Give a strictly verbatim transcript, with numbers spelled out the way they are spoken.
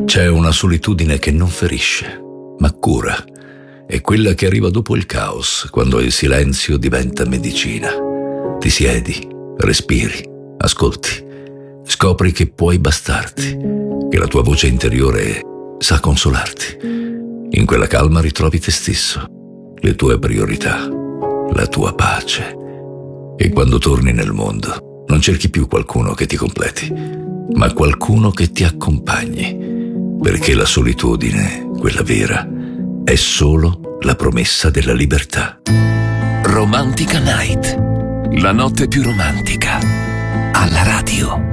C'è una solitudine che non ferisce, ma cura. È quella che arriva dopo il caos, quando il silenzio diventa medicina. Ti siedi, respiri, ascolti, scopri che puoi bastarti, che la tua voce interiore sa consolarti. In quella calma ritrovi te stesso, le tue priorità, la tua pace. E quando torni nel mondo, non cerchi più qualcuno che ti completi, ma qualcuno che ti accompagni, perché la solitudine, quella vera, è solo la promessa della libertà. Romantica Night, la notte più romantica, alla radio.